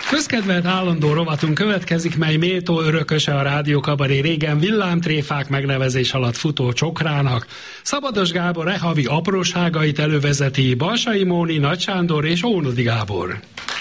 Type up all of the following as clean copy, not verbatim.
Közkedvelt állandó rovatunk következik, mely méltó örököse a Rádió Kabaré régen villámtréfák megnevezés alatt futó csokrának. Szabados Gábor havi apróságait elővezeti Balsai Móni, Nagy Sándor és Ónodi Gábor.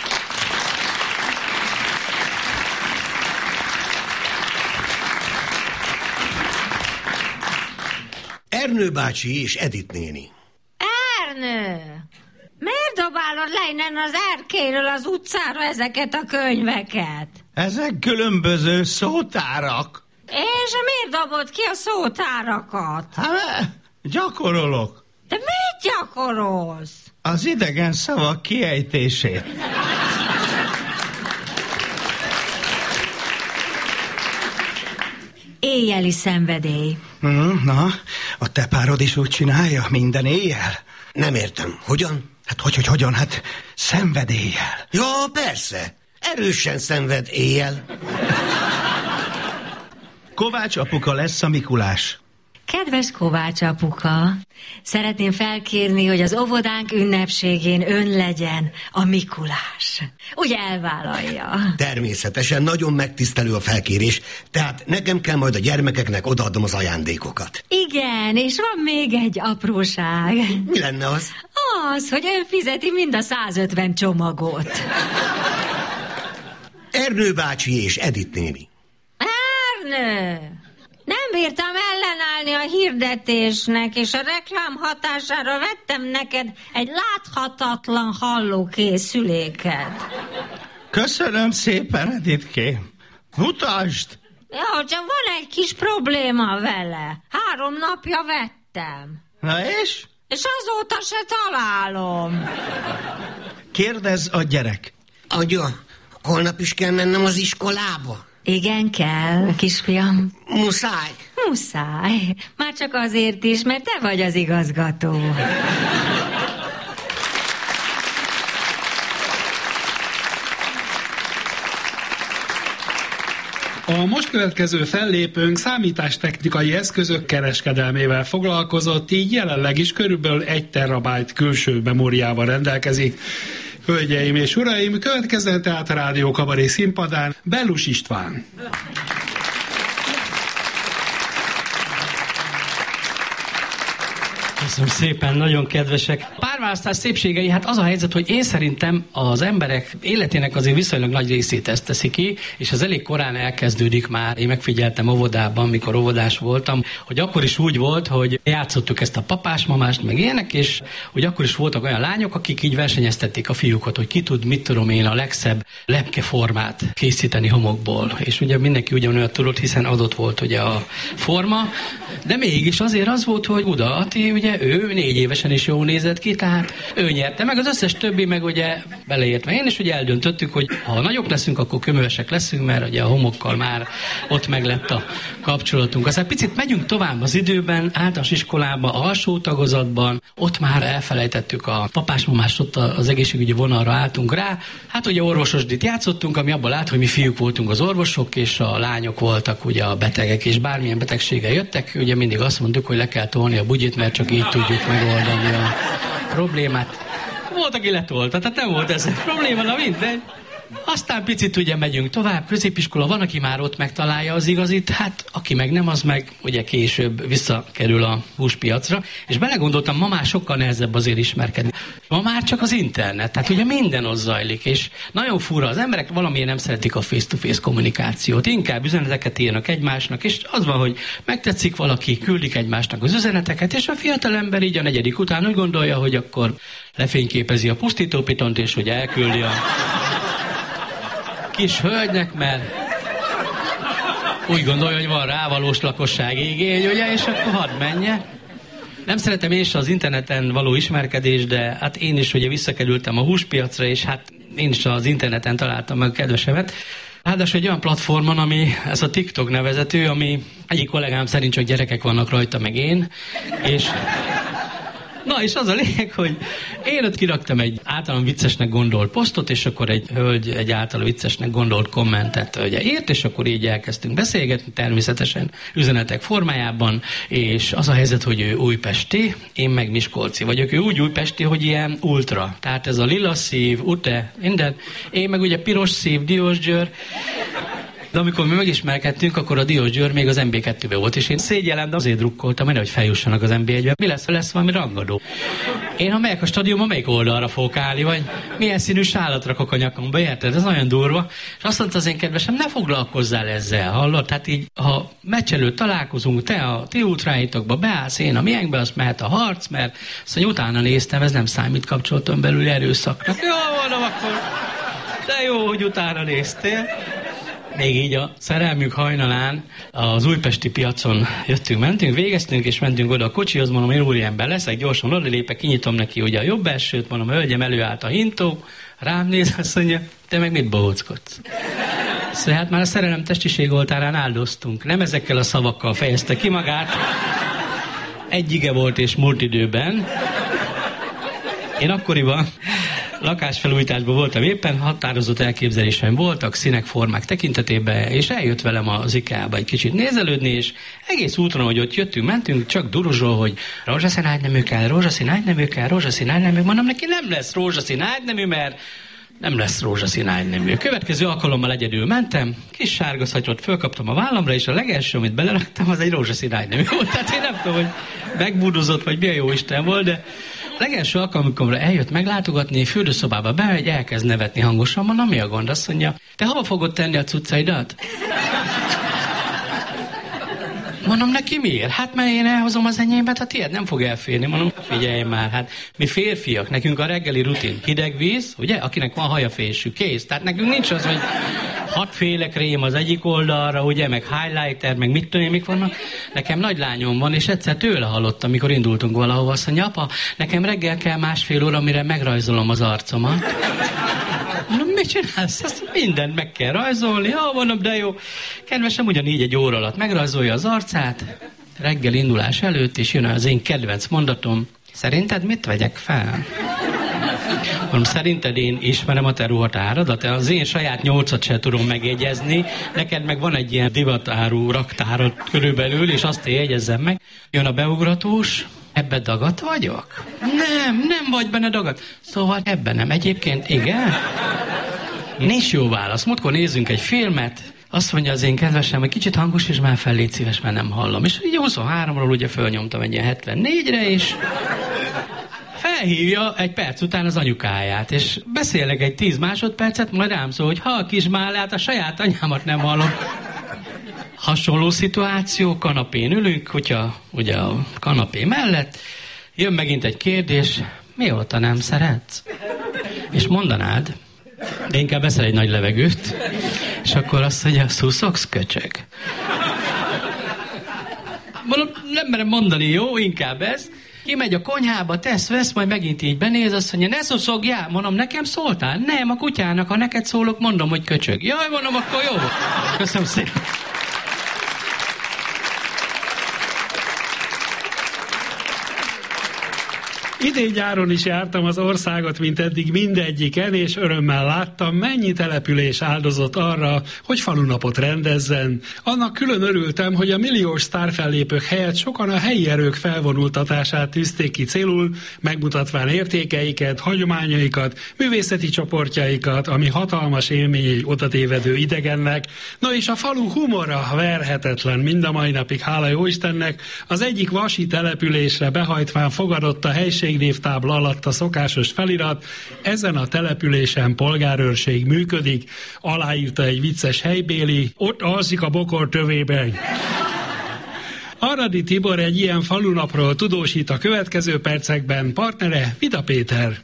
Ernő bácsi és Edith néni. Ernő! Miért dobálod le innen az erkéről az utcára ezeket a könyveket? Ezek különböző szótárak. És miért dobod ki a szótárakat? Hát, gyakorolok. De mit gyakorolsz? Az idegen szavak kiejtését. Éjjeli szenvedély. Na, a te párod is úgy csinálja minden éjjel? Nem értem. Hogyan? Hát hogyan? Hát szenvedéllyel. Ja, persze. Erősen szenved éjjel. Kovács apuka lesz a Mikulás. Kedves Kovács apuka, szeretném felkérni, hogy az óvodánk ünnepségén ön legyen a Mikulás. Ugye elvállalja? Természetesen, nagyon megtisztelő a felkérés, tehát nekem kell majd a gyermekeknek odaadnom az ajándékokat. Igen, és van még egy apróság. Mi lenne az? Az, hogy ön fizeti mind a 150 csomagot. Ernő bácsi és Edith néni. Ernő! Nem bírtam ellenállni a hirdetésnek, és a reklám hatására vettem neked egy láthatatlan hallókészüléket. Köszönöm szépen, Edithkém. Mutasd! Ja, csak van egy kis probléma vele. 3 napja vettem. Na és? És azóta se találom. Kérdezz a gyerek. Anya, holnap is kell mennem az iskolába? Igen, kell, kisfiam. Muszáj. Muszáj. Már csak azért is, mert te vagy az igazgató. A most következő fellépőnk számítástechnikai eszközök kereskedelmével foglalkozott, így jelenleg is körülbelül 1 terabájt külső memóriával rendelkezik. Hölgyeim és uraim, következzen tehát a Rádió Kabaré színpadán Bellus István. Köszönöm szépen, nagyon kedvesek. Párválasztás szépségei, hát az a helyzet, hogy én szerintem az emberek életének azért viszonylag nagy részét ezt teszi ki, és az elég korán elkezdődik már. Én megfigyeltem óvodában, mikor óvodás voltam, hogy akkor is úgy volt, hogy játszottuk ezt a papás-mamást, meg ilyenek, és hogy akkor is voltak olyan lányok, akik így versenyeztették a fiúkat, hogy ki tud, mit tudom én, a legszebb lepkeformát készíteni homokból. És ugye mindenki ugyanolyan tudott, hiszen adott volt ugye a forma, de mégis azért az volt, hogy Uda Ati, ugye ő 4 évesen is jól nézett ki, tehát ő nyerte meg, az összes többi meg ugye beleértve én, és ugye eldöntöttük, hogy ha nagyok leszünk, akkor köművesek leszünk, mert ugye a homokkal már ott meg lett a kapcsolatunk. Aztán picit megyünk tovább az időben, általános iskolába, a alsó tagozatban, ott már elfelejtettük a papás-mamást, ott az egészségügyi vonalra álltunk rá. Hát ugye orvososdit játszottunk, ami abban lát, hogy mi fiúk voltunk az orvosok, és a lányok voltak ugye a betegek, és bármilyen betegséggel jöttek, ugye mindig azt mondtuk, hogy le kell tolni a bugyit, mert csak így tudjuk megoldani a problémát. Volt, aki letolta, tehát nem volt ez probléma, na mindegy. Aztán picit ugye megyünk tovább, középiskola, van, aki már ott megtalálja az igazit, hát aki meg nem, az meg ugye később visszakerül a húspiacra, és belegondoltam, ma már sokkal nehezebb azért ismerkedni. Ma már csak az internet, tehát ugye minden ott zajlik, és nagyon fura, az emberek valamiért nem szeretik a face-to-face kommunikációt, inkább üzeneteket írnak egymásnak, és az van, hogy megtetszik valaki, küldik egymásnak az üzeneteket, és a fiatal ember így a 4. után úgy gondolja, hogy akkor lefényképezi a pusztítópitont, és hogy elküldi a kis hölgynek, mert úgy gondolja, hogy van rávalós lakossági igény, ugye, és akkor hadd menje. Nem szeretem én is az interneten való ismerkedés, de hát én is ugye visszakerültem a húspiacra, és hát én is az interneten találtam meg a kedvesemet. Ráadásul egy olyan platformon, ami ez a TikTok nevezető, ami egyik kollégám szerint csak gyerekek vannak rajta, meg én, és Na, és az a lényeg, hogy én ott kiraktam egy általán viccesnek gondolt posztot, és akkor egy hölgy egy általán viccesnek gondolt kommentet ugye írt, és akkor így elkezdtünk beszélgetni, természetesen üzenetek formájában, és az a helyzet, hogy ő újpesti, én meg miskolci vagyok. Ő úgy újpesti, hogy ilyen ultra. Tehát ez a lila szív, ute, minden. Én meg ugye piros szív, Diósgyőr. De amikor mi megismerkedtünk, akkor a Diósgyőr még az MB2-ben volt, és én szégyellem, de azért drukkoltam, hogy feljussanak az MB1-be. Mi lesz valami rangadó? Én, ha megyek a stadionba, melyik oldalra fogok állni, vagy milyen színű sálat rakok a nyakamba, érted? Ez nagyon durva. És azt mondta az én kedvesem, ne foglalkozzál ezzel, hallod? Tehát így, ha meccs előtt találkozunk, te a ti útráitokba beállsz, én a miénkbe, azt mehet a harc, mert azt mondja, utána néztem, ez nem számít kapcsolaton belül erőszaknak. Jó, mondom, akkor de jó, hogy utána néztél. Még így a szerelmünk hajnalán az újpesti piacon mentünk, végeztünk, és mentünk oda a kocsihoz, mondom, én úriember leszek, gyorsan odalépek, kinyitom neki ugye a jobb elsőt, mondom, hölgyem, előállt a hintó, rám néz, azt mondja, te meg mit bohóckodsz? Szóval hát már a szerelem testiség oltárán áldoztunk, nem ezekkel a szavakkal fejezte ki magát. Egy ige volt és múlt időben. Én akkoriban lakásfelújításban voltam éppen, határozott elképzeléseim voltak, színek, formák tekintetében, és eljött velem az IKEA-ba egy kicsit nézelődni, és egész úton, ahogy ott jöttünk, mentünk, csak duruzsol, hogy rózsaszín ágynemű kell, rózsaszín ágynemű kell, rózsaszín ágynemű. Mondom neki, nem lesz rózsaszín ágynemű, mert nem lesz rózsaszín ágynemű. A következő alkalommal egyedül mentem, kis sárga szatyrot fölkaptam a vállamra, és a legelső, amit beleraktam, az egy rózsaszín ágynemű volt. Tehát én nem tudom, hogy megbúdozott, vagy milyen jó Isten volt, de legelső alkalommal eljött meglátogatni, fürdőszobába bemegy, elkezd nevetni hangosan, mondom, mi a gond? Azt mondja, te hova fogod tenni a cuccaidat? Mondom, neki miért? Hát mert én elhozom az enyémet, a tiéd nem fog elférni. Mondom, figyelj már, hát mi férfiak, nekünk a reggeli rutin hideg víz, ugye, akinek van hajafésű, kész. Tehát nekünk nincs az, hogy 6 féle krém az egyik oldalra, ugye, meg highlighter, meg mit tudom, mik vannak. Nekem nagy lányom van, és egyszer tőle hallottam, amikor indultunk valahova, azt mondja, apa, nekem reggel kell 1,5 óra, amire megrajzolom az arcomat. Mondom, mit csinálsz? Azt mindent meg kell rajzolni. Ja, mondom, de jó. Kedvesem, ugyanígy egy óra alatt megrajzolja az arcát, reggel indulás előtt, és jön az én kedvenc mondatom. Szerinted mit vegyek fel? Mondom, szerinted én ismerem a te ruhatáradat? Az én saját 8-at sem tudom megjegyezni. Neked meg van egy ilyen divatáru raktárad körülbelül, és azt én jegyezzem meg. Jön a beugratós. Ebbe dagat vagyok? Nem vagy benne dagat. Szóval ebben nem. Egyébként igen? Nincs jó válasz. Múltkor nézzünk egy filmet, azt mondja az én kedvesem, hogy kicsit hangos, és már fel, légy szíves, mert nem hallom. És ugye 23-ról ugye fölnyomtam egy ilyen 74-re, és felhívja egy perc után az anyukáját, és beszélek egy 10 másodpercet, majd rám szól, hogy ha a kismálát, a saját anyámat nem hallom. Hasonló szituáció, kanapén ülünk, kutya ugye a kanapé mellett, jön megint egy kérdés, mióta nem szeretsz? És mondanád, de inkább veszel egy nagy levegőt, és akkor azt mondja, szuszogsz, köcsög. Mondom, nem merem mondani, jó, inkább ez. Kimegy a konyhába, vesz, majd megint így benéz, azt mondja, ne szuszogjál, mondom, nekem szóltál? Nem, a kutyának, ha neked szólok, mondom, hogy köcsög. Jaj, mondom, akkor jó. Köszönöm szépen. Idén nyáron is jártam az országot, mint eddig mindegyiken, és örömmel láttam, mennyi település áldozott arra, hogy falunapot rendezzen. Annak külön örültem, hogy a milliós sztárfellépők helyett sokan a helyi erők felvonultatását tűzték ki célul, megmutatván értékeiket, hagyományaikat, művészeti csoportjaikat, ami hatalmas élmény egy odatévedő idegennek. No és a falu humora verhetetlen, mind a mai napig, hála jó Istennek, az egyik vasi településre behajtván fogadott a helység névtábla alatt a szokásos felirat, ezen a településen polgárőrség működik, aláírta egy vicces helybéli, ott alszik a bokor tövében. Aradi Tibor egy ilyen falunapról tudósít a következő percekben, partnere Vida Péter.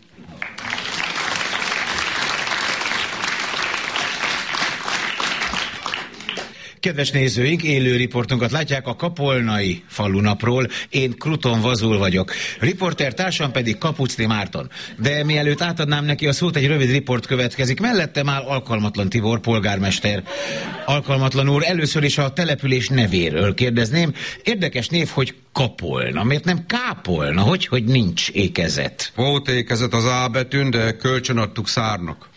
Kedves nézőink, élő riportunkat látják a Kapolnai falunapról. Én Kruton Vazul vagyok. Riporter társam pedig Kapucni Márton. De mielőtt átadnám neki a szót, egy rövid riport következik. Mellettem áll Alkalmatlan Tibor, polgármester. Alkalmatlan úr, először is a település nevéről kérdezném. Érdekes név, hogy Kapolna. Miért nem Kápolna? Hogy nincs ékezet? Volt ékezet az A betűn, de kölcsön adtuk Szárnak.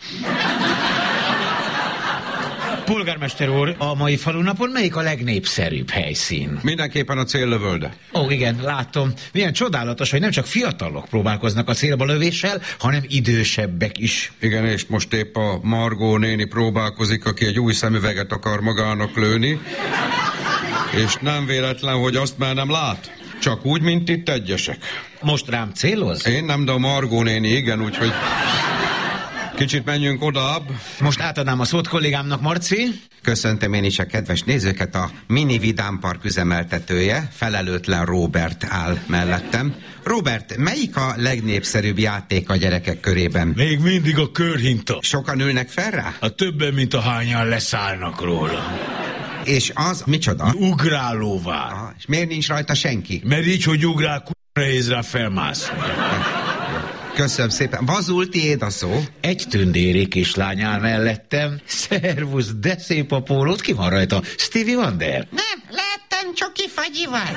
Polgármester úr, a mai falunapon melyik a legnépszerűbb helyszín? Mindenképpen a céllövölde. Ó, igen, látom. Milyen csodálatos, hogy nem csak fiatalok próbálkoznak a célba lövéssel, hanem idősebbek is. Igen, és most épp a Margó néni próbálkozik, aki egy új szemüveget akar magának lőni. És nem véletlen, hogy azt már nem lát. Csak úgy, mint itt egyesek. Most rám céloz? Én nem, de a Margó néni igen, úgyhogy... Kicsit menjünk odabb. Most átadnám a szót kollégámnak, Marci. Köszöntöm én is a kedves nézőket, a Mini Vidám Park üzemeltetője, felelőtlen Robert áll mellettem. Robert, melyik a legnépszerűbb játék a gyerekek körében? Még mindig a körhinta. Sokan ülnek fel rá? A többen, mint ahányan leszállnak róla. És az micsoda? Ugrálóvár. És miért nincs rajta senki? Mert így, hogy ugrál, nehéz rá felmászni. Köszönöm szépen. Vazul, tiéd a szó. Egy tündéri kislány áll mellettem. Szervusz, de szép a pólót. Ki van rajta? Stevie Wonder? Nem, lettem csoki fagyival.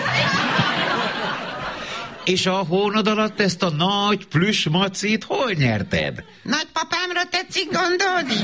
És a hónod alatt ezt a nagy plüss macit hol nyerted? Nagypapámra tetszik gondolni?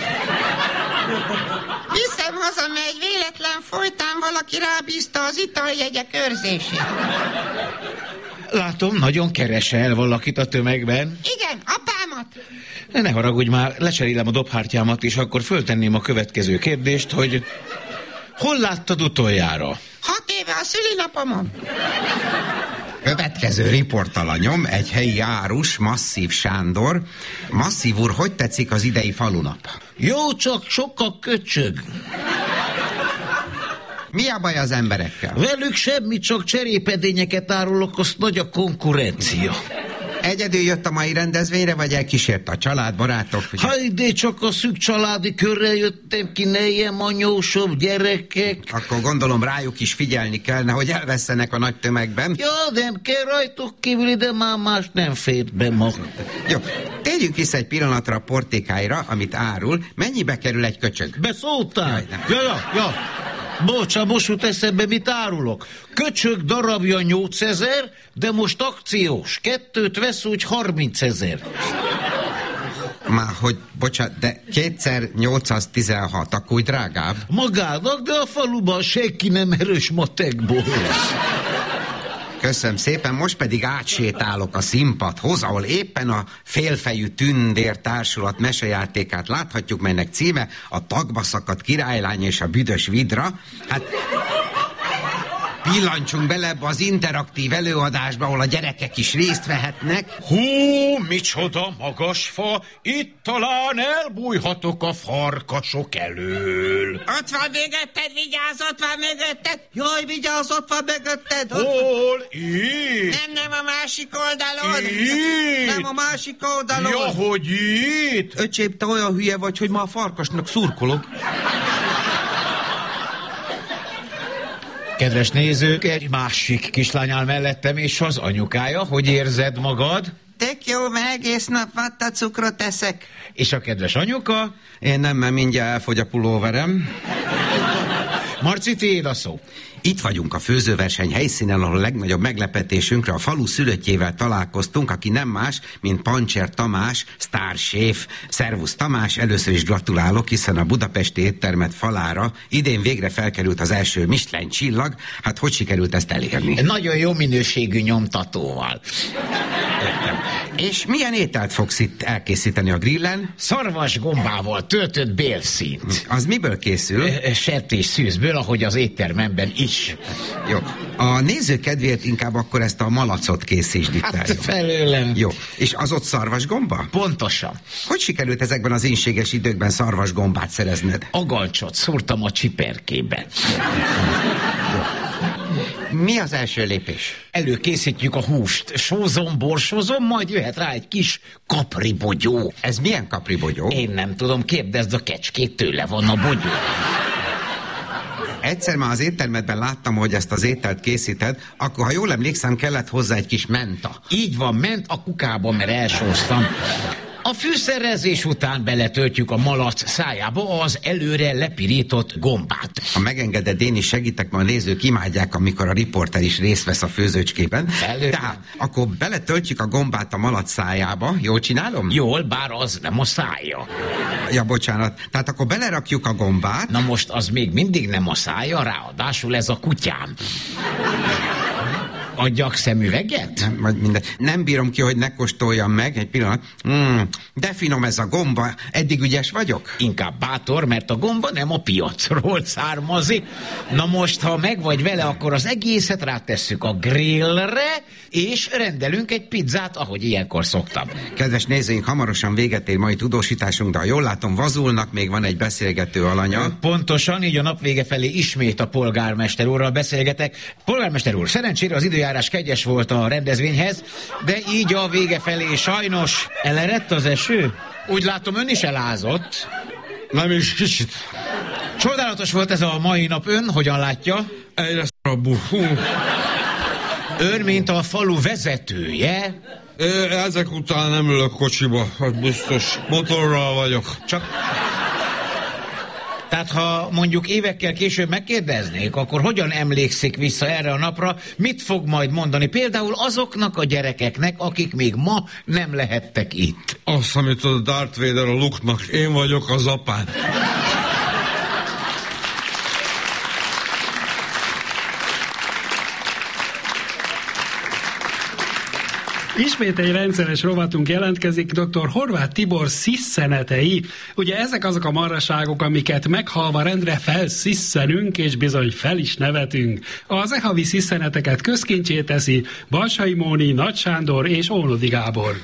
Viszem haza, mert egy véletlen folytán valaki rábízta az italjegyek őrzését. Látom, nagyon keresel valakit a tömegben. Igen, apámat. Ne haragudj már, lecserélem a dobhártyámat, és akkor föltenném a következő kérdést, hogy hol láttad utoljára? 6 éve a szülinapomon. Következő riportalanyom, egy helyi árus, Masszív Sándor. Masszív úr, hogy tetszik az idei falunap? Jó, csak sok a köcsög. Mi a baj az emberekkel? Velük semmi, csak cserépedényeket árulok, azt nagy a konkurencia. Egyedül jött a mai rendezvényre, vagy elkísért a család, barátok? Ugye? Hajdé, csak a szűk családi körrel jöttem ki, ne ilyen anyósabb gyerekek. Akkor gondolom rájuk is figyelni kellene, hogy elvesztenek a nagy tömegben. Ja, nem kell rajtuk kívül, ide már más nem fér be ma. Jó, térjünk vissza egy pillanatra a portékáira, amit árul. Mennyibe kerül egy köcsög? Beszóltál? Ja. Bocsá, most jut eszembe, mit árulok. Köcsög darabja 8000, de most akciós. 2 vesz, úgy 30 000. Már hogy, bocsánat, de 2x816, akkor úgy drágább. Magának, de a faluban senki nem erős matekból. Köszönöm szépen, most pedig átsétálok a színpadhoz, ahol éppen a Félfejű Tündér Társulat mesejátékát láthatjuk, melynek címe a Tagba szakadt királylány és a büdös vidra. Hát pillancsunk bele ebbe az interaktív előadásba, ahol a gyerekek is részt vehetnek. Hú, micsoda magas fa, itt talán elbújhatok a farkasok elől. Ott van mögötted, vigyázz, ott van mögötted. Jaj, vigyázz, ott van mögötted. Hol? Itt? Nem a másik oldalon. Itt? Nem a másik oldalon. Ja, hogy itt? Öcsém, te olyan hülye vagy, hogy ma a farkasnak szurkolok. Kedves nézők, egy másik kislány áll mellettem, és az anyukája. Hogy érzed magad? Tök jó, mert egész nap vattacukrot eszek. És a kedves anyuka? Én nem, mert mindjárt elfogy a pulóverem. Marci, tiéd a szó. Itt vagyunk a főzőverseny helyszínen, ahol a legnagyobb meglepetésünkre a falu szülöttjével találkoztunk, aki nem más, mint Pancser Tamás, sztárséf. Szervusz Tamás, először is gratulálok, hiszen a budapesti éttermet falára idén végre felkerült az első Michelin csillag. Hát hogy sikerült ezt elérni? Nagyon jó minőségű nyomtatóval. És milyen ételt fogsz itt elkészíteni a grillen? Szarvas gombával töltött bélszínt. Az miből készül? Sertés szűzből, ahogy az éttermemben is. Jó. A néző kedvéért inkább akkor ezt a malacot készítsd itt el. Hát felőlem. Jó. És az ott szarvasgomba? Pontosan. Hogy sikerült ezekben az ínséges időkben szarvasgombát szerezned? Agancsot szúrtam a csiperkébe. Mi az első lépés? Előkészítjük a húst. Sózom, borsozom, majd jöhet rá egy kis kapribogyó. Ez milyen kapribogyó? Én nem tudom, kérdezd a kecskét, tőle van a bogyó. Egyszer már az éttermedben láttam, hogy ezt az ételt készíted, akkor, ha jól emlékszem, kellett hozzá egy kis menta. Így van, ment a kukába, mert elsóztam. A fűszerezés után beletöltjük a malac szájába az előre lepirított gombát. Ha megengeded, én is segítek, majd a nézők imádják, amikor a riporter is részt vesz a főzőcskében. Tehát akkor beletöltjük a gombát a malac szájába. Jól csinálom? Jól, bár az nem a szája. Ja, bocsánat. Tehát akkor belerakjuk a gombát. Na most az még mindig nem a szája, ráadásul ez a kutyám. Adjak szemüveget? Nem bírom ki, hogy ne kóstoljam meg. Egy pillanat. De finom ez a gomba. Eddig ügyes vagyok? Inkább bátor, mert a gomba nem a piacról származik. Na most, ha meg vagy vele, akkor az egészet rátesszük a grillre, és rendelünk egy pizzát, ahogy ilyenkor szoktam. Kedves nézőink, hamarosan véget ér mai tudósításunk, de ha jól látom, Vazulnak még van egy beszélgető alanya. Pontosan, így a nap vége felé ismét a polgármester úrral beszélgetek. Polgármester úr, szerencsére az időjárás kegyes volt a rendezvényhez, de így a vége felé sajnos elerett az eső. Úgy látom, ön is elázott. Nem is kicsit. Csodálatos volt ez a mai nap, ön hogyan látja? Egyre szarabbul. Ön, mint a falu vezetője. Ezek után nem ülök kocsiba, hát biztos motorral vagyok. Tehát ha mondjuk évekkel később megkérdeznék, akkor hogyan emlékszik vissza erre a napra, mit fog majd mondani például azoknak a gyerekeknek, akik még ma nem lehettek itt? Azt, amit a Darth Vader a Luke-nak, én vagyok az apád. Ismét egy rendszeres rovatunk jelentkezik, dr. Horváth Tibor szisszenetei. Ugye ezek azok a marhaságok, amiket meghalva rendre felszisszenünk, és bizony fel is nevetünk. Az e-havi szisszeneteket közkincsé teszi Balsai Móni, Nagy Sándor és Ónodi Gábor.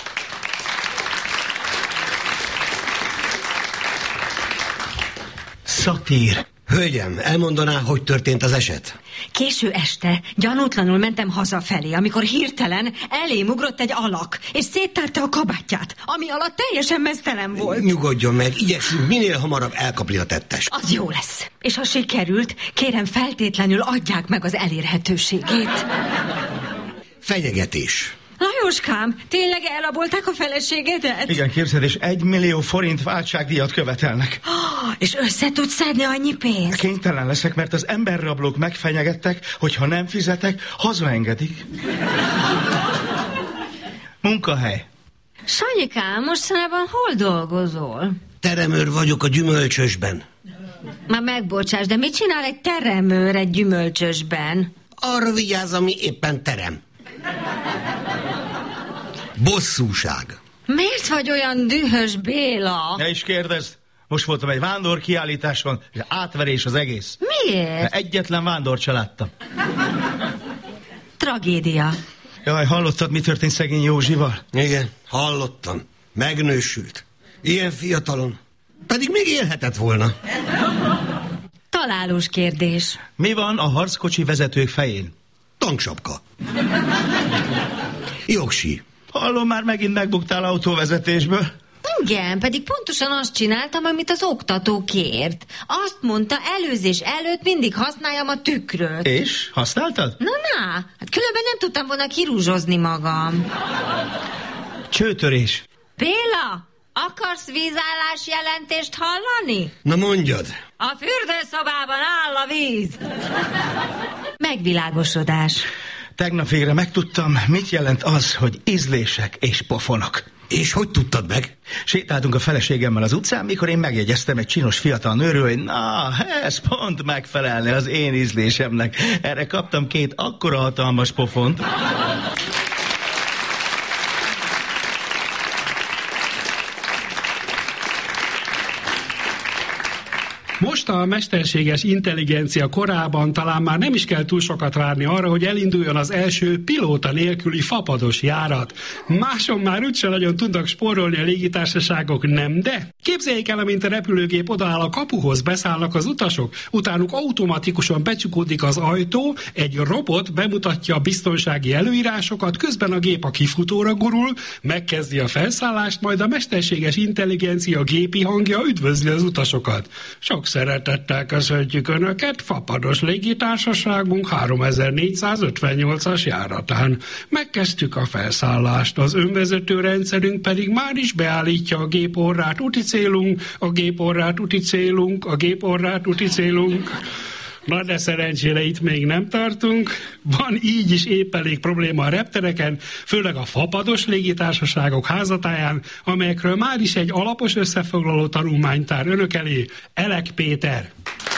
Szatír. Hölgyem, elmondaná, hogy történt az eset? Késő este gyanútlanul mentem hazafelé, amikor hirtelen elém ugrott egy alak, és széttárta a kabátját, ami alatt teljesen meztelen volt. Nyugodjon meg, igyekszünk minél hamarabb elkapni a tettest. Az jó lesz. És ha sikerült, kérem feltétlenül adják meg az elérhetőségét. Fenyegetés. Lajoskám, tényleg elrabolták a feleségedet? Igen, képzeld, és 1 millió forint váltságdíjat követelnek. És össze tudsz szedni annyi pénzt? Kénytelen leszek, mert az emberrablók megfenyegettek, hogy ha nem fizetek, hazaengedik. Munkahely. Sanyikám, mostanában hol dolgozol? Teremőr vagyok a gyümölcsösben. Már megbocsáss, de mit csinál egy teremőr egy gyümölcsösben? Arra vigyáz, ami éppen terem. Bosszúság. Miért vagy olyan dühös, Béla? Ne is kérdezd. Most voltam egy vándor kiállításon, és átverés az egész. Miért? De egyetlen vándort se láttam. Tragédia. Jaj, hallottad, mi történt szegény Józsival? Igen, hallottam. Megnősült. Ilyen fiatalon. Pedig még élhetett volna. Találós kérdés. Mi van a harckocsi vezetők fején? Tanksapka. Jogsi. Hallom, már megint megbuktál autóvezetésből. Igen, pedig pontosan azt csináltam, amit az oktató kért. Azt mondta, előzés előtt mindig használjam a tükröt. És? Használtad? Na, hát különben nem tudtam volna kirúzsozni magam. Csőtörés. Béla, akarsz vízállás jelentést hallani? Na mondjad. A fürdőszobában áll a víz. Megvilágosodás. Tegnap végre megtudtam, mit jelent az, hogy ízlések és pofonok. És hogy tudtad meg? Sétáltunk a feleségemmel az utcán, mikor én megjegyeztem egy csinos fiatal nőről, hogy na, ez pont megfelelne az én ízlésemnek. Erre kaptam 2 akkora hatalmas pofont. Most a mesterséges intelligencia korában talán már nem is kell túl sokat várni arra, hogy elinduljon az első pilóta nélküli fapados járat. Máson már úgyse nagyon tudnak spórolni a légitársaságok, nem de? Képzeljék el, amint a repülőgép odaáll a kapuhoz, beszállnak az utasok, utánuk automatikusan becsukódik az ajtó, egy robot bemutatja a biztonsági előírásokat, közben a gép a kifutóra gurul, megkezdi a felszállást, majd a mesterséges intelligencia gépi hangja üdvözli az utasokat. Sok Sok szeretettel köszöntjük Önöket Fapados légitársaságunk 3458-as járatán. Megkezdtük a felszállást, az önvezető rendszerünk pedig már is beállítja a géporrát úti célunk, a géporrát úti célunk, a géporrát úti célunk. Na de szerencsére itt még nem tartunk. Van így is épp elég probléma a reptereken, főleg a fapados légitársaságok házatáján, amelyekről már is egy alapos összefoglaló tanulmányt tár önök elé Elek Péter.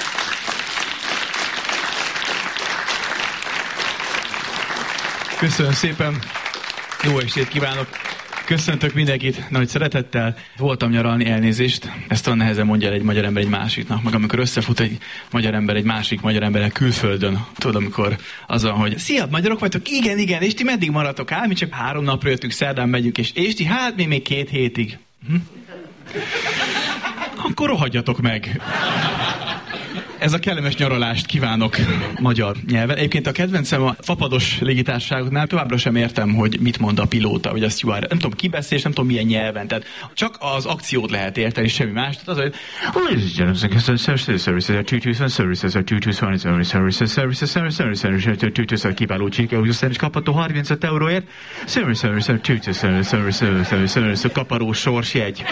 Köszönöm szépen, jó estét kívánok! Köszöntök mindenkit nagy szeretettel. Voltam nyaralni, elnézést. Ezt olyan nehezen mondja el egy magyar ember egy másiknak. Meg amikor összefut egy magyar ember egy másik magyar emberrel külföldön. Tudod, amikor az van, hogy szia, magyarok vagytok? Igen, és ti meddig maradtok? Hát mi csak 3 napra jöttünk, szerdán megyünk, és ti hát mi még 2 hétig. Akkor rohadjatok meg. Ez a kellemes nyaralást kívánok magyar nyelven. Egyébként a kedvencem a fapados légitársaságnál továbbra sem értem, hogy mit mond a pilóta, vagy a steward. Nem tudom ki beszél, és nem tudom milyen nyelven. Tehát csak az akciót lehet érteni, semmi más. Tehát az, hogy kiváló csíkeuszán, és kapható 35 euróért. Kaparós sorsjegy.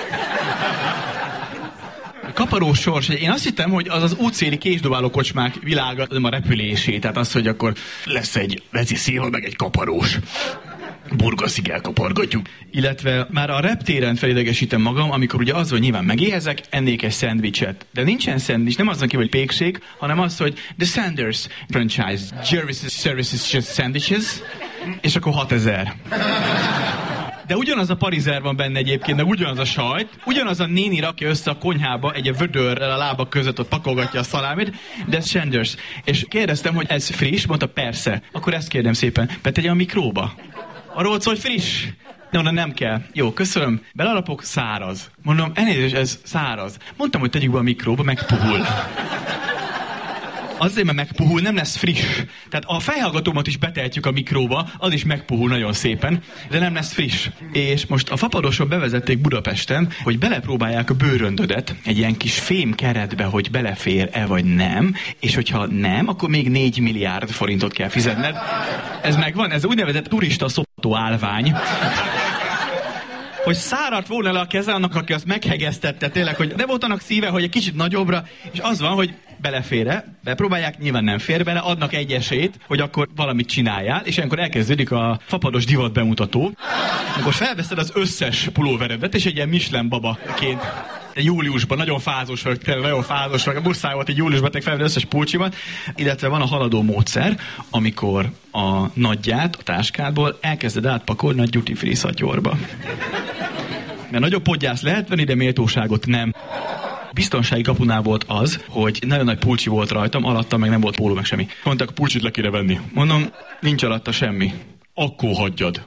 Kaparós sors. Én azt hittem, hogy az útszéli késdobáló kocsmák világa, nem a repülésé. Tehát az, hogy akkor lesz egy veci szilva, meg egy kaparós. Burgaszig elkapargatjuk. Illetve már a reptéren felidegesítem magam, amikor ugye az, hogy nyilván megéhezek, ennék egy szendvicset. De nincsen szendvics, nem azon kívül, hogy pékség, hanem az, hogy The Sanders Franchise Services Sandwiches, és akkor 6000. De ugyanaz a parizer van benne egyébként, de ugyanaz a sajt, ugyanaz a néni rakja össze a konyhába egy vödörrel a lábak között, ott pakolgatja a szalámit, de ez Sanders. És kérdeztem, hogy ez friss, mondta persze. Akkor ezt kérdem szépen, betegye a mikróba. Arról szól, hogy friss. De nem kell. Jó, köszönöm. Belalapok, száraz. Mondom, elnézést, ez száraz. Mondtam, hogy tegyük be a mikróba, megpuhul. Azért, mert megpuhul, nem lesz friss. Tehát a fejhallgatómat is betehetjük a mikróba, az is megpuhul nagyon szépen, de nem lesz friss. És most a fapadoson bevezették Budapesten, hogy belepróbálják a bőröndödet egy ilyen kis fém keretbe, hogy belefér-e vagy nem, és hogyha nem, akkor még 4 milliárd forintot kell fizetned. Ez megvan, ez úgynevezett turista szoptató állvány. Hogy száradt volna le a keze annak, aki azt meghegesztette tényleg, hogy de volt annak szíve, hogy egy kicsit nagyobbra, és az van, hogy belefér-e, bepróbálják, nyilván nem fér bele, adnak egy esélyt, hogy akkor valamit csináljál, és ilyenkor elkezdődik a fapados divat bemutató. Akkor felveszed az összes pulóveredet, és egy ilyen Michelin babaként júliusban, nagyon fázos vagyok, muszáj volt egy júliusban felvenni összes pulcsimat, illetve van a haladó módszer, amikor a nagyját a táskádból elkezded átpakolni a duty free szatyorba. Mert nagyobb podgyász lehet venni, de méltóságot nem. Biztonsági kapunál volt az, hogy nagyon nagy pulcsi volt rajtam, alatta meg nem volt póló, meg semmi. Mondták, a pulcsit le kéne venni. Mondom, nincs alatta semmi. Akkor hagyjad.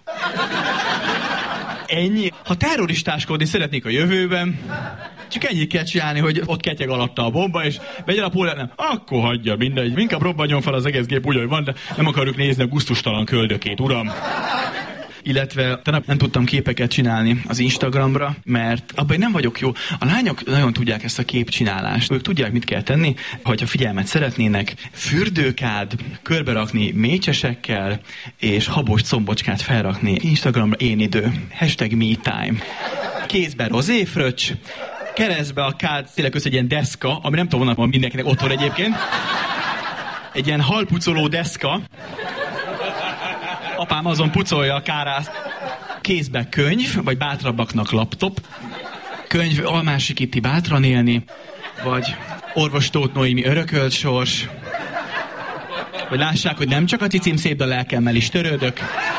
Ennyi. Ha terroristáskodni szeretnék a jövőben, csak ennyit kell csinálni, hogy ott ketyeg alatta a bomba, és vegyen a pólát, nem. Akkor hagyja, mindegy. Inkább robbanjon fel az egész gép úgy, hogy van, de nem akarjuk nézni a gusztustalan köldökét, uram. Illetve tegnap nem tudtam képeket csinálni az Instagramra, mert abban nem vagyok jó. A lányok nagyon tudják ezt a képcsinálást. Ők tudják, mit kell tenni, hogyha figyelmet szeretnének. Fürdőkád, körberakni mécsesekkel, és habos combocskát felrakni Instagramra én idő. #MeTime. Kézbe rozéfröccs, keresztbe a kád, tényleg egy ilyen deszka, ami nem tudom, honnan mindenkinek ott van egyébként. Egy ilyen halpucoló deszka. Apám azon pucolja a kárászt. Kézbe könyv, vagy bátrabbaknak laptop. Könyv Almási Kitti Bátran élni, vagy Orvos Tóth Noémi Örökölt sors. Hogy lássák, hogy nem csak a cicim szép, de a lelkemmel is törődök.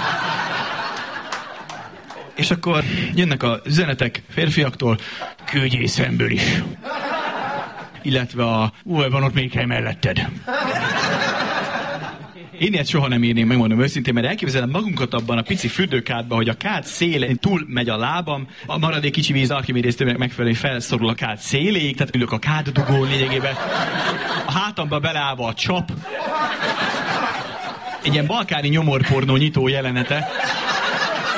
És akkor jönnek az üzenetek férfiaktól, küldjél szemből is. Illetve van ott még hely melletted. Én ilyet soha nem írném, megmondom őszintén, mert elképzelem magunkat abban a pici fürdőkádban, hogy a kád szélén túl megy a lábam, a maradék kicsi víz Archimédéstől megfelelően felszorul a kád széléig, tehát ülök a káddugón lényegében, a hátamba beleállva a csap, egy ilyen balkáni nyomorpornó nyitó jelenete.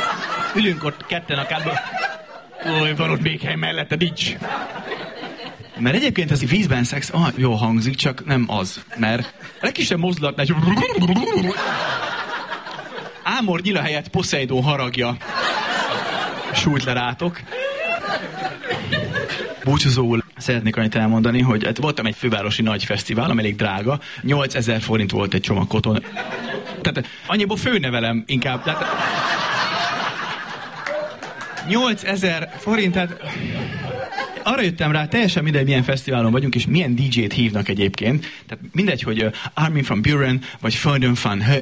Ülünk ott ketten a kádban, van ott még hely mellette, nincs. Mert egyébként ez a vízben szex jó hangzik, csak nem az. Mert a legkisebb mozdulat, egy Ámor nyila helyett Poseidon haragja sújt le rátok. Búcsúzóul szeretnék annyit elmondani, hogy voltam egy fővárosi nagy fesztivál, ami elég drága. 8000 forint volt egy csomag koton. Tehát annyiból főnevelem inkább. Tehát 8000 forint, tehát arra jöttem rá, teljesen mindegy, milyen fesztiválon vagyunk, és milyen DJ-t hívnak egyébként. Tehát mindegy, hogy Armin van Buuren, vagy Fun.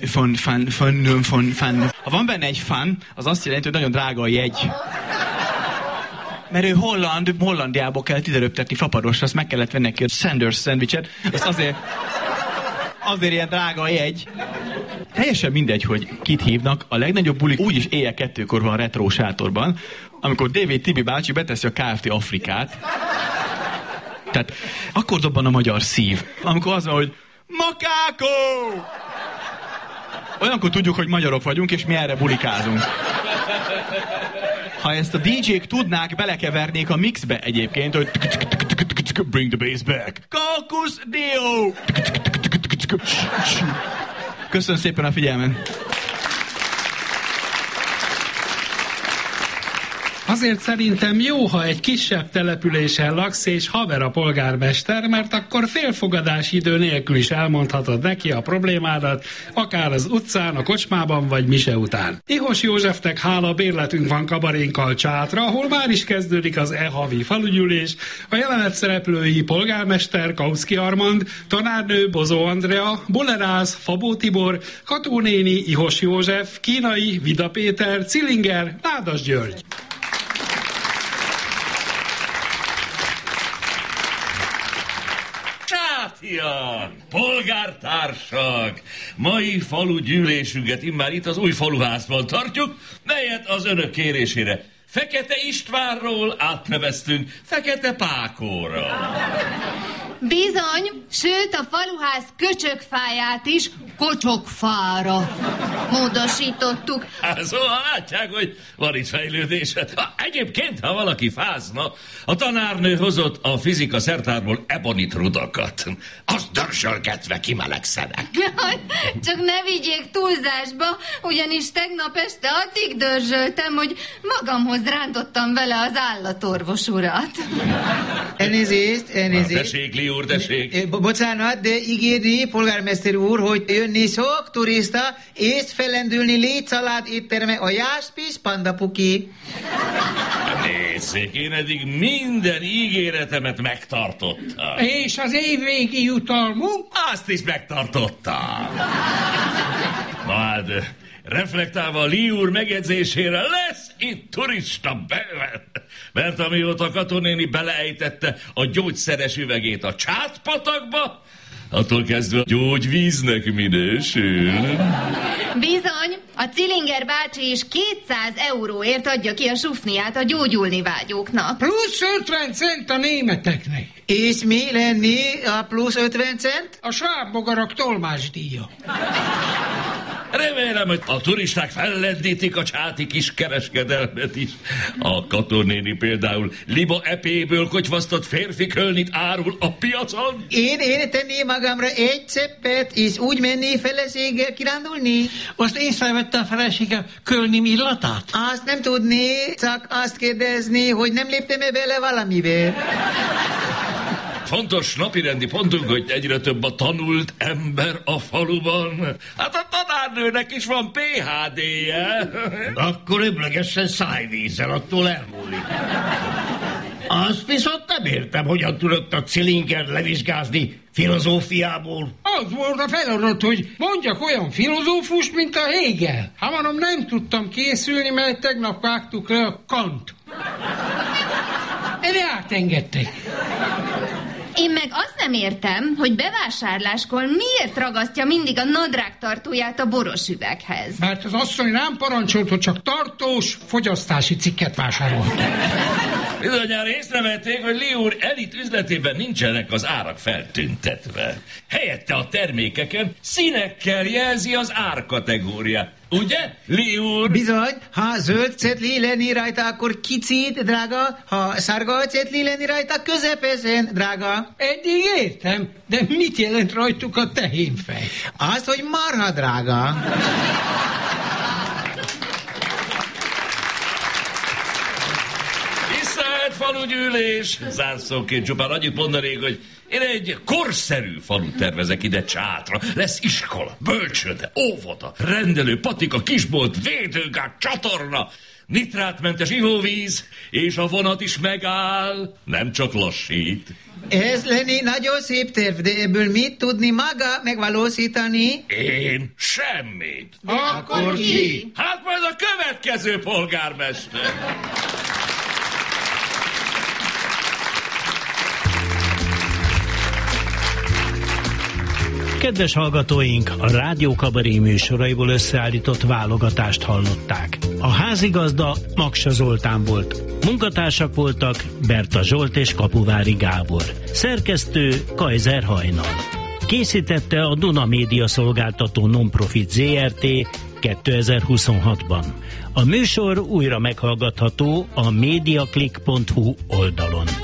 Ha van benne egy fun, az azt jelenti, hogy nagyon drága a jegy. Mert ő Hollandiából kellett ide röptetni fapadosra, azt meg kellett venni neki a Sanders szendvicset, azt azért ilyen drága a jegy. Teljesen mindegy, hogy kit hívnak, a legnagyobb buli úgyis éjjel 2-kor van a retro sátorban, amikor David Tibi bácsi beteszi a Kft. Afrikát. Tehát akkor dobban a magyar szív, amikor az van, hogy makákó! Olyankor tudjuk, hogy magyarok vagyunk, és mi erre bulikázunk. Ha ezt a DJ-k tudnák, belekevernék a mixbe egyébként, hogy bring the bass back. Kaukus Dio! Köszönöm szépen a figyelmet! Azért szerintem jó, ha egy kisebb településen laksz és haver a polgármester, mert akkor félfogadási idő nélkül is elmondhatod neki a problémádat, akár az utcán, a kocsmában vagy mise után. Ihos Józsefnek hála bérletünk van kabarénkkal Csátra, ahol már is kezdődik az e-havi falugyűlés, a jelenet szereplői polgármester Kauszki Armand, tanárnő Bozó Andrea, Bolerász Fabó Tibor, Kató néni Ihos József, Kínai Vida Péter, Cillinger Nádas György. Sátian, polgártársak! Mai falu gyűlésünket immár itt az új faluházban tartjuk, melyet az önök kérésére Fekete Istvánról átneveztünk Fekete Pákóra. Bizony, sőt a faluház köcsögfáját is kocsogfára módosítottuk. Szóval látják, hogy van itt fejlődés. Egyébként, ha valaki fázna, a tanárnő hozott a fizika szertárból ebonit rudakat. Azt dörzsölgetve kimelegszenek. Csak ne vigyék túlzásba, ugyanis tegnap este addig dörzsöltem, hogy magamhoz rántottam vele az állatorvos urat. Elnézést. Tessék, Li úr, tessék. Bocsánat, de ígérni, polgármester úr, hogy jönni sok turista, és felendülni létcsalád étterme a Jászpis Pandapuki. Nézzék, én eddig minden ígéretemet megtartottam. És az évvégi jutalmunk? Azt is megtartottam. Na hát, reflektálva a Li úr megjegyzésére, lesz itt turista bőven. Mert amióta Kató néni beleejtette a gyógyszeres üvegét a Csátpatakba, attól kezdve gyógyvíznek minősül. Bizony, a Cillinger bácsi is 200 euróért adja ki a sufniát a gyógyulni vágyóknak. Plusz 50 cent a németeknek. És mi lenni a plusz 50 cent? A svábbogarak tolmásdíja. Remélem, hogy a turisták fellendítik a csáti kiskereskedelmet is. A Kató néni például liba epéből kocsvasztott férfi kölnit árul a piacon. Én tenném magamra egy cseppet, és úgy menni feleséggel kirándulni. Azt észrevette a feleségem kölnim illatát? Azt nem tudni, csak azt kérdezni, hogy nem léptem-e vele valamivel. Fontos napirendi pontunk, hogy egyre több a tanult ember a faluban. Hát a tanárnőnek is van PhD-je. Akkor öblögessen szájvízzel, attól elmúlik. Azt viszont nem értem, hogyan tudott a Cillinger levizsgázni filozófiából. Az volt a feladat, hogy mondjak olyan filozófust, mint a Hegel. Hamarom nem tudtam készülni, mert tegnap vágtuk le a Kant. Erre átengedtek. Én meg azt nem értem, hogy bevásárláskor miért ragasztja mindig a nadrágtartóját a boros üveghez. Mert az asszony rám parancsolt, hogy csak tartós fogyasztási cikket vásárolt. Bizonyára észrevették, hogy Lee úr elit üzletében nincsenek az árak feltüntetve. Helyette a termékeken színekkel jelzi az árkategóriát. Ugye, Lee úr? Bizony, ha zöld cetli lenni rajta, akkor kicsit, drága, ha sárga cetli lenni rajta, közepesen, drága. Eddig értem, de mit jelent rajtuk a tehénfej? Azt, hogy marha drága. Falugyűlés! Zárszóként csupán annyit mondanék, hogy én egy korszerű falut tervezek ide Csátra. Lesz iskola, bölcsőde, óvoda, rendelő, patika, kisbolt, védőgát, csatorna, nitrátmentes ivóvíz, és a vonat is megáll, nem csak lassít. Ez lenni nagyon szép terv, de ebből mit tudni maga megvalósítani? Én semmit. Akkor ki? Hát majd a következő polgármester. Kedves hallgatóink, a Rádió Kabaré műsoraiból összeállított válogatást hallották. A házigazda Maksa Zoltán volt. Munkatársak voltak Berta Zsolt és Kapuvári Gábor. Szerkesztő Kaiser Hajnal. Készítette a Duna Média Szolgáltató Nonprofit Zrt. 2026-ban. A műsor újra meghallgatható a mediaclick.hu oldalon.